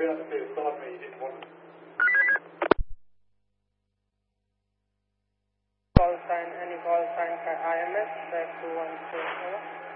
about to be beside me, you didn't want to. Call sign, any call sign for IMS, 2120.